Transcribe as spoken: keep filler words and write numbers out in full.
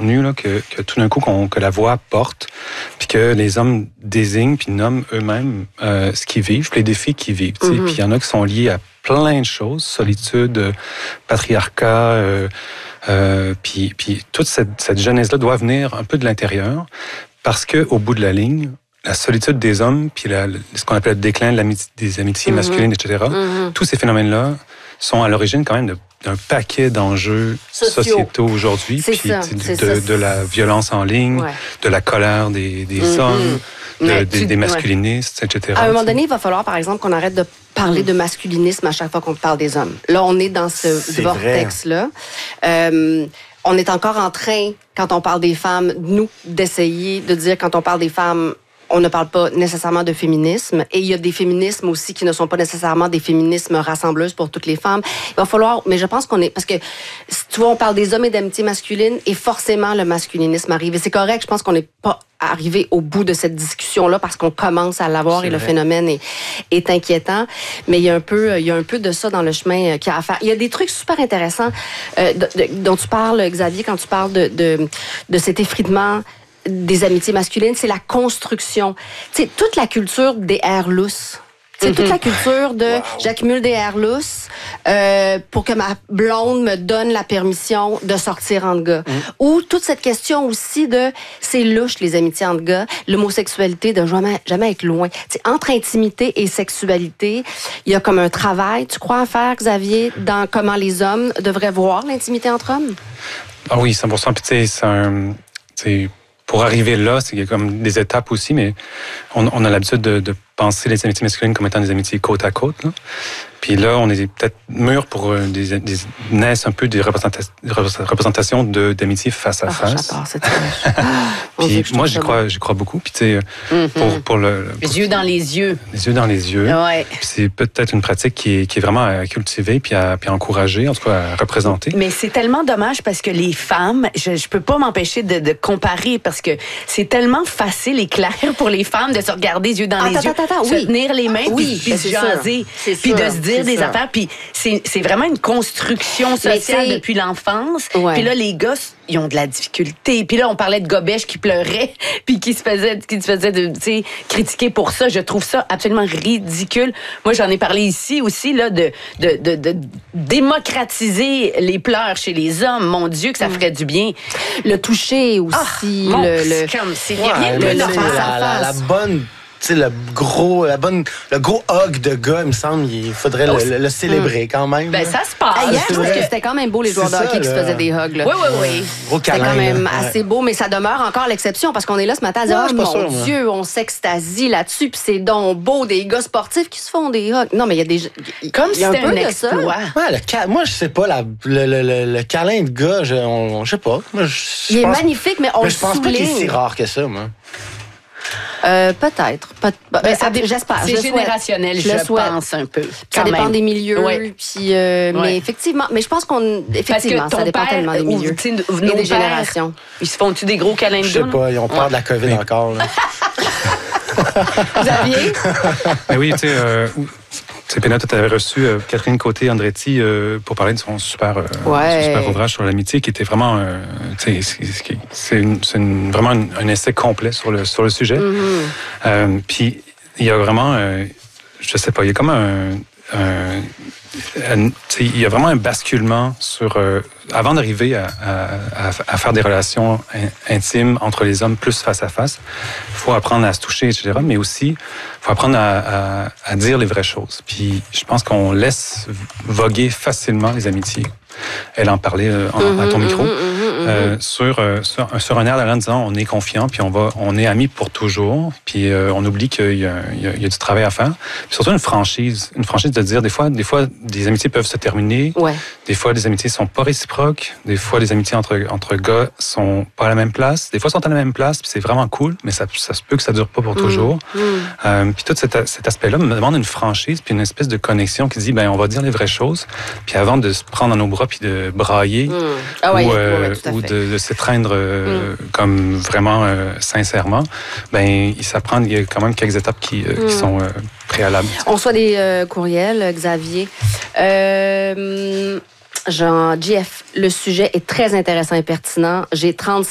connu là, que, que tout d'un coup, qu'on, que la voix porte, puis que les hommes désignent puis nomment eux-mêmes euh, ce qu'ils vivent, les défis qu'ils vivent. Mm-hmm. Puis il y en a qui sont liés à plein de choses, solitude, patriarcat, euh, euh, puis, puis toute cette, cette genèse-là doit venir un peu de l'intérieur, parce que au bout de la ligne, la solitude des hommes, puis la, ce qu'on appelle le déclin de l'amitié, des amitiés mm-hmm. masculines, et cetera, mm-hmm. tous ces phénomènes-là sont à l'origine quand même de, d'un paquet d'enjeux sociaux, sociétaux aujourd'hui, puis ça, de, de, de la violence en ligne, ouais. de la colère des, des mm-hmm. hommes, de, des, tu, des masculinistes, ouais. et cetera. À un moment donné, il va falloir, par exemple, qu'on arrête de parler de masculinisme à chaque fois qu'on parle des hommes. Là, on est dans ce C'est vortex-là. Euh, on est encore en train, quand on parle des femmes, nous, d'essayer de dire, quand on parle des femmes, on ne parle pas nécessairement de féminisme. Et il y a des féminismes aussi qui ne sont pas nécessairement des féminismes rassembleuses pour toutes les femmes. Il va falloir... Mais je pense qu'on est... Parce que, tu vois, on parle des hommes et d'amitié masculine et forcément, le masculinisme arrive. Et c'est correct, je pense qu'on n'est pas arrivé au bout de cette discussion-là parce qu'on commence à l'avoir c'est et vrai. Le phénomène est, est inquiétant. Mais il y a un peu, il y a un peu de ça dans le chemin qu'il y a à faire. Il y a des trucs super intéressants euh, de, de, dont tu parles, Xavier, quand tu parles de, de, de cet effritement des amitiés masculines, c'est la construction. Tu sais, toute la culture des airs lousses. C'est mm-hmm. toute la culture de wow. j'accumule des airs lousses euh, pour que ma blonde me donne la permission de sortir entre gars. Mm. Ou toute cette question aussi de c'est louche les amitiés entre gars, l'homosexualité de jamais, jamais être loin. T'sais, entre intimité et sexualité, il y a comme un travail, tu crois, à faire, Xavier, dans comment les hommes devraient voir l'intimité entre hommes? Ah oui, cent pour cent. Puis tu sais, c'est un... T'sais, pour arriver là, c'est comme des étapes aussi, mais on, on a l'habitude de, de penser les amitiés masculines comme étant des amitiés côte à côte. Là. Puis là, on est peut-être mûr pour des, des naissent un peu des représentations, représentations de, d'amitié face à face. Ah, c'est Puis moi, j'y crois, j'y crois beaucoup. Puis tu sais, mm-hmm. pour, pour le... Pour, les yeux dans les yeux. Les yeux dans les yeux. Ouais. Puis c'est peut-être une pratique qui est, qui est vraiment à cultiver puis à, puis à encourager, en tout cas à représenter. Mais c'est tellement dommage parce que les femmes, je, je peux pas m'empêcher de, de comparer parce que c'est tellement facile et clair pour les femmes de se regarder les yeux dans ah, les attends, yeux, attends, attends, se oui. tenir les mains, oui, puis, puis se jaser, puis de se dire des sûr. affaires, puis c'est, c'est vraiment une construction sociale depuis l'enfance. Ouais. Puis là, les gosses, ils ont de la difficulté. Puis là, on parlait de Gobèche qui pleurait, puis qui se faisait, qui se faisait de, tu sais, critiquer pour ça. Je trouve ça absolument ridicule. Moi, j'en ai parlé ici aussi, là, de, de, de, de démocratiser les pleurs chez les hommes. Mon Dieu, que ça ferait du bien. Le toucher aussi. Ah, le, le, le... comme, c'est ouais, rien de la, normal. la, la bonne... Tu sais, le gros, la bonne, le gros hug de gars, il me semble, il faudrait oh, le, le célébrer quand même. Ben, ça se passe. Ah, hier, je trouve que c'était quand même beau, les joueurs de hockey qui se faisaient des hugs. Là. Oui, oui, oui. Gros câlin. C'était quand même là. assez beau, mais ça demeure encore l'exception parce qu'on est là ce matin à dire, oh, mon sûr, Dieu, moi. On s'extasie là-dessus, puis c'est donc beau, des gars sportifs qui se font des hugs. Non, mais il y a des... Comme si c'était un, un exploit. Ouais, le ca... Moi, je sais pas, la, le, le, le, le câlin de gars, je, on, je sais pas. Moi, je, je il pense, est magnifique, mais on mais le je pense souligne. pas qu'il est si rare que ça, moi. Euh, peut-être. Peut- ben, ben, ça, j'espère. C'est je générationnel, je, je pense un peu. Ça dépend même. des milieux. Ouais. Puis, euh, ouais. Mais effectivement, mais je pense qu'on effectivement, ça dépend père, tellement des milieux ou, et des générations. Ils se font-tu des gros câlins de Je sais pas, ils ont peur ouais. de la COVID mais... encore. Là. Xavier? Mais oui, tu sais, euh, Pénat, tu avais reçu euh, Catherine Côté-Andretti euh, pour parler de son super, euh, ouais. son super ouvrage sur l'amitié, qui était vraiment, euh, tu sais, c'est, c'est, une, c'est une, vraiment un, un essai complet sur le, sur le sujet. Mm-hmm. Euh, puis, il y a vraiment, euh, je sais pas, il y a comme un... un il y a vraiment un basculement sur... Euh, avant d'arriver à, à, à faire des relations in, intimes entre les hommes plus face à face, il faut apprendre à se toucher, et cetera. Mais aussi, il faut apprendre à, à, à dire les vraies choses. Puis je pense qu'on laisse voguer facilement les amitiés. Elle en parlait euh, en, mm-hmm, à ton micro. Mm-hmm, mm-hmm. Euh, sur, euh, sur, sur un air d'aller en disant on est confiant, puis on, va, on est amis pour toujours, puis euh, on oublie qu'il y a, il y a, il y a du travail à faire. Puis surtout une franchise. Une franchise de dire des fois, des fois des amitiés peuvent se terminer. Ouais. Des fois, des amitiés sont pas réciproques. Des fois, les amitiés entre, entre gars sont pas à la même place. Des fois, sont à la même place, puis c'est vraiment cool, mais ça, ça se peut que ça dure pas pour toujours. Mmh. Mmh. Euh, puis tout cet, cet aspect-là me demande une franchise, puis une espèce de connexion qui dit, ben on va dire les vraies choses, puis avant de se prendre dans nos bras, puis de brailler, mmh. ah ouais, ou, euh, ouais, ou de, de s'étreindre euh, mmh. comme vraiment euh, sincèrement, ben il s'apprend, il y a quand même quelques étapes qui, euh, mmh. qui sont euh, préalables. On reçoit des euh, courriels, Xavier. Euh, Jean, J F, le sujet est très intéressant et pertinent. J'ai trente